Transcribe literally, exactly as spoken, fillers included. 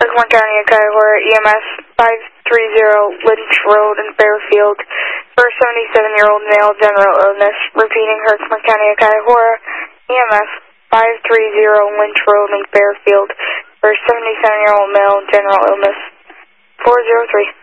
Oakland County, Cuyahoga, E M S five three zero Lynch Road in Fairfield for a seventy-seven-year-old male, general illness. Repeating, Oakland County, Cuyahoga, E M S five three zero Lynch Road in Fairfield for a seventy-seven-year-old male, general illness. four zero three.